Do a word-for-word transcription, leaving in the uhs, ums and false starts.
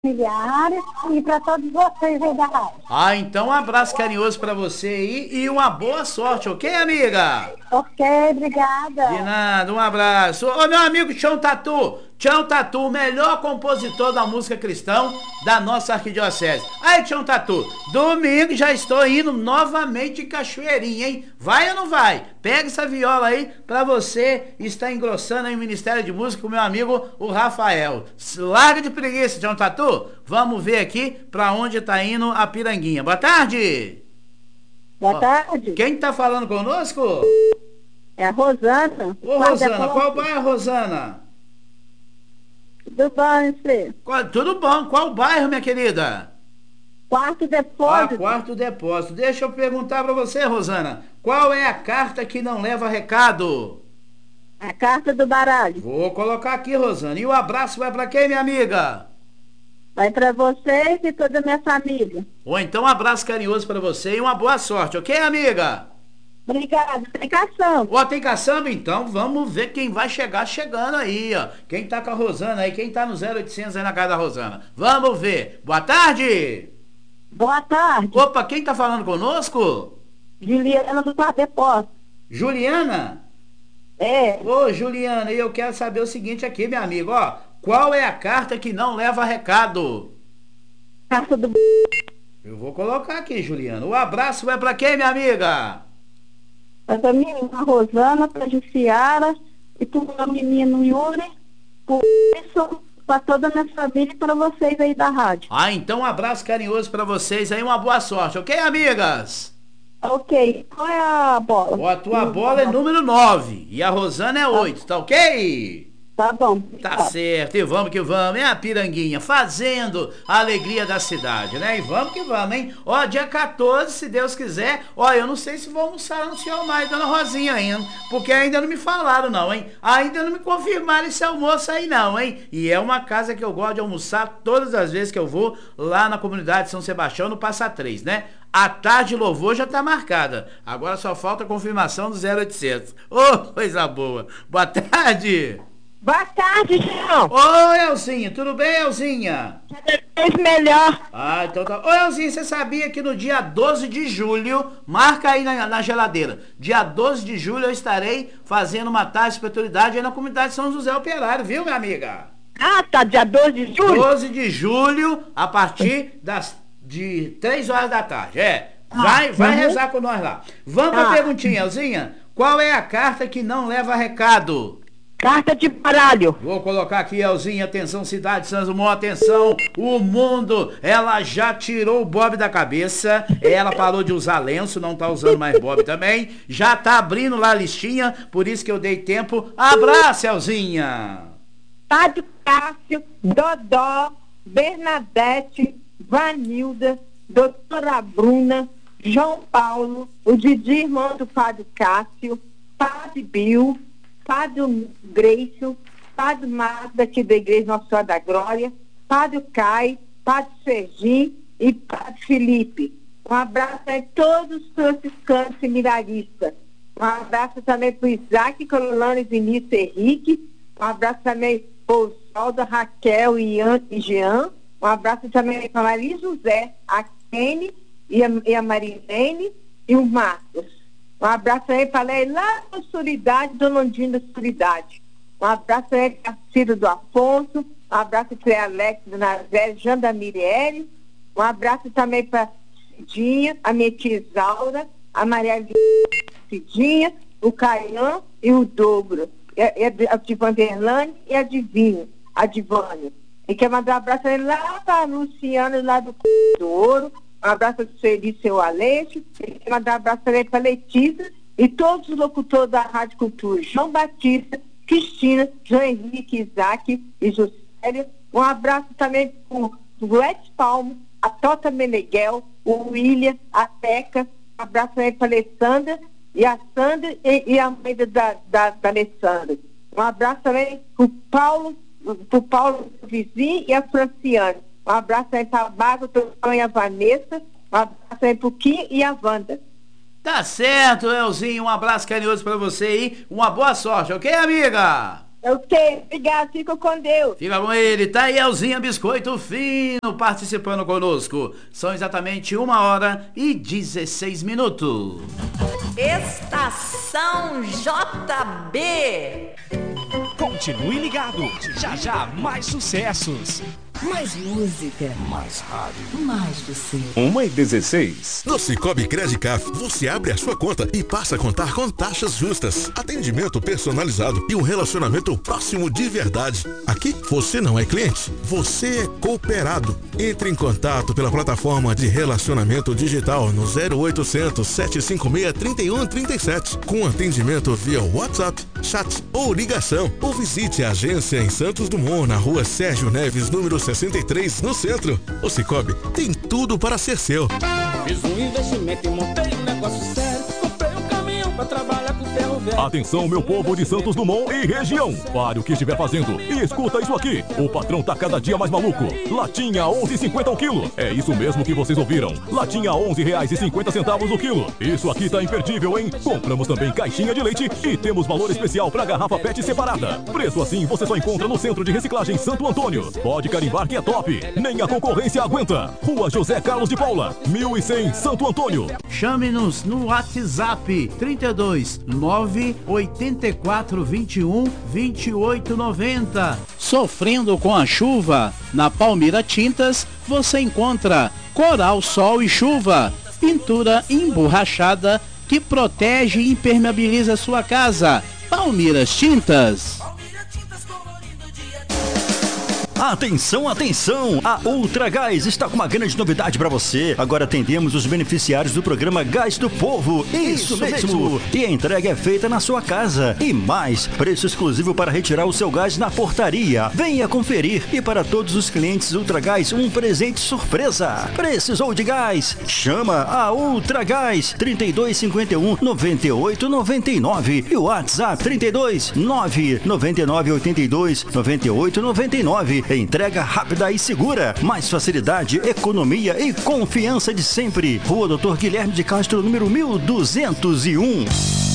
familiares e para todos vocês aí da rádio. Ah, então um abraço carinhoso pra você aí e uma boa sorte, ok, amiga? Ok, obrigada. De nada, um abraço. Ô, meu amigo Tião Tatu, Tião Tatu, o melhor compositor da música cristã da nossa arquidiocese. Aí, Tião Tatu, domingo já estou indo novamente em Cachoeirinha, hein? Vai ou não vai? Pega essa viola aí pra você estar engrossando aí o Ministério de Música com o meu amigo, o Rafael. Larga de preguiça, Tião Tatu. Vamos ver aqui pra onde tá indo a Piranguinha. Boa tarde. Boa Ó, tarde. quem tá falando conosco? É a Rosana. Ô, Rosana, qual bairro, Rosana? Tudo bom, você? Qual- tudo bom, qual bairro, minha querida? Quarto Ah, depósito. quarto depósito. Deixa eu perguntar pra você, Rosana, qual é a carta que não leva recado? A carta do baralho. Vou colocar aqui, Rosana. E o abraço vai pra quem, minha amiga? Vai para vocês e toda a minha família. Ou então um abraço carinhoso pra você e uma boa sorte, ok, amiga? Obrigada. Tem cação. Ó, tem caçamba? Então vamos ver quem vai chegar chegando aí, ó. Quem tá com a Rosana aí, quem tá no zero oitocentos aí na casa da Rosana. Vamos ver. Boa tarde! Boa tarde. Opa, quem tá falando conosco? Juliana do Quarto Depósito. Juliana? É. Ô, Juliana, eu quero saber o seguinte aqui, meu amigo, ó. Qual é a carta que não leva recado? Carta do... Eu vou colocar aqui, Juliana. O abraço vai pra quem, minha amiga? Para mim, a Rosana, para a Jussiara e para o meu menino Yuri, por isso, para toda a minha família e para vocês aí da rádio. Ah, então um abraço carinhoso pra vocês aí, uma boa sorte, ok, amigas? Ok, qual é a bola? Ó, a tua bola é número nove e a Rosana é oito, tá ok? Tá bom. Tá certo, e vamos que vamos, é a Piranguinha, fazendo a alegria da cidade, né? E vamos que vamos, hein? Ó, dia quatorze, se Deus quiser, ó, eu não sei se vou almoçar no senhor mais, dona Rosinha ainda, porque ainda não me falaram não, hein? Ainda não me confirmaram esse almoço aí não, hein? E é uma casa que eu gosto de almoçar todas as vezes que eu vou lá na comunidade de São Sebastião, no Passa Três, né? A tarde de louvor já tá marcada, agora só falta a confirmação do zero oitocentos. Ô, coisa boa. Boa tarde. Boa tarde, João. Oi, Elzinha, tudo bem, Elzinha? Cada vez melhor. Ah, então tá. Ô, Elzinha, você sabia que no dia doze de julho, marca aí na, na geladeira, dia doze de julho eu estarei fazendo uma tarde de espiritualidade aí na comunidade São José Operário, viu, minha amiga? Ah, tá, dia doze de julho? doze de julho, a partir das de três horas da tarde, é. Vai, vai uhum. rezar com nós lá. Vamos pra Ah. perguntinha, Elzinha. Qual é a carta que não leva recado? Carta de baralho. Vou colocar aqui, Elzinha, atenção, cidade de Santos Dumont, atenção, o mundo, ela já tirou o Bob da cabeça, ela parou de usar lenço, não tá usando mais Bob também, já tá abrindo lá a listinha, por isso que eu dei tempo. Abraço, Elzinha! Padre Cássio, Dodó, Bernadette, Vanilda, doutora Bruna, João Paulo, o Didi, irmão do Padre Cássio, Padre Bill, Padre Greicio, Padre Marcos aqui da Igreja Nossa Senhora da Glória, Padre Cai, Padre Serginho e Padre Felipe. Um abraço a todos os franciscanos e miraristas. Um abraço também para o Isaac, Cololano e Vinícius Henrique. Um abraço também para o Solda, Raquel, Ian e Jean. Um abraço também para a Maria José, a Kenny e a, e a Marilene e o Marcos. Um abraço aí para ela lá na Solidade, Dona Ondina Solidade. Um abraço aí para Ciro do Afonso. Um abraço para Alex do Nazé, Jean da Mirielle. Um abraço também para Cidinha, a minha tia Isaura, a Maria Cidinha, o Caian e o Dobro. E, e a Divanderlane e a Divinho, a Divânia. E quer mandar um abraço aí lá para a Luciana, lá do do Ouro. Um abraço para o Sueli, seu Aleixo. E quer mandar um abraço também para a Letícia e todos os locutores da Rádio Cultura. João Batista, Cristina, João Henrique, Isaac e Juscelia. Um abraço também para o Ed Palmo, a Tota Meneghel, o William, a Teca. Um abraço também para a Alessandra e a Sandra e, e a mãe da, da, da Alessandra. Um abraço também para o Paulo, para o Paulo Vizinho e a Franciane. Um abraço aí para a Bárbara, e a Vanessa. Um abraço aí para o Kim e a Wanda. Tá certo, Elzinho, um abraço carinhoso pra você aí, uma boa sorte, ok, amiga? Ok, obrigado, fica com Deus. Fica com ele, tá aí Elzinha Biscoito Fino participando conosco. São exatamente uma hora e dezesseis minutos. Estação J B. Continue ligado, já já mais sucessos. Mais música. Mais rádio. Mais você. Uma e dezesseis. No Cicobi Credicaf, você abre a sua conta e passa a contar com taxas justas, atendimento personalizado e um relacionamento próximo de verdade. Aqui, você não é cliente, você é cooperado. Entre em contato pela plataforma de relacionamento digital no zero oitocentos, sete cinco seis, três um três sete, com atendimento via WhatsApp, chat ou ligação. Ou visite a agência em Santos Dumont, na rua Sérgio Neves, número sessenta e três, no centro. O Cicobi tem tudo para ser seu. Fiz um investimento e montei um negócio sério. Comprei um caminhão pra trabalhar com ferro velho. Atenção, meu povo de Santos Dumont e região. Pare o que estiver fazendo e escuta isso aqui. O patrão tá cada dia mais maluco. Latinha onze reais e cinquenta o quilo. É isso mesmo que vocês ouviram. Latinha onze reais e cinquenta centavos o quilo. Isso aqui tá imperdível, hein? Compramos também caixinha de leite e temos valor especial pra garrafa P E T separada. Preço assim você só encontra no Centro de Reciclagem Santo Antônio. Pode carimbar que é top. Nem a concorrência aguenta. Rua José Carlos de Paula, mil e cem, Santo Antônio. Chame-nos no WhatsApp trinta e dois, nove oito quatro, vinte e um, vinte e oito, noventa. Sofrendo com a chuva? Na Palmira Tintas você encontra Coral, Sol e Chuva, pintura emborrachada que protege e impermeabiliza sua casa. Palmiras Tintas. Atenção, atenção! A Ultragás está com uma grande novidade para você. Agora atendemos os beneficiários do programa Gás do Povo. Isso, Isso mesmo. mesmo! E a entrega é feita na sua casa. E mais, preço exclusivo para retirar o seu gás na portaria. Venha conferir. E para todos os clientes Ultragás, um presente surpresa. Precisou de gás? Chama a Ultragás trinta e dois, cinquenta e um, noventa e oito, noventa e nove e o WhatsApp trinta e dois, nove noventa e nove, oitenta e dois, noventa e oito, noventa e nove. Entrega rápida e segura. Mais facilidade, economia e confiança de sempre. Rua Doutor Guilherme de Castro, número mil duzentos e um.